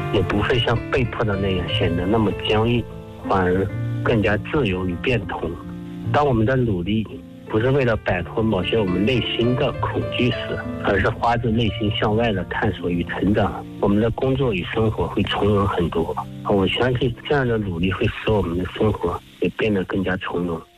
也不会像被迫的那样显得那么僵硬，反而更加自由与变通。当我们的努力不是为了摆脱某些我们内心的恐惧时，而是发自内心向外的探索与成长，我们的工作与生活会从容很多。我相信这样的努力会使我们的生活也变得更加从容。